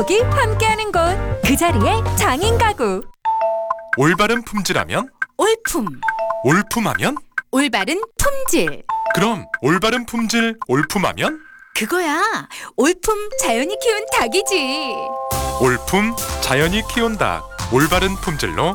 여기 함께하는 곳, 그 자리에 장인 가구. 올바른 품질하면? 올품, 올품하면? 올바른 품질. 그럼 올바른 품질 올품하면? 그거야, 올품 자연이 키운 닭이지. 올품 자연이 키운 닭. 올바른 품질로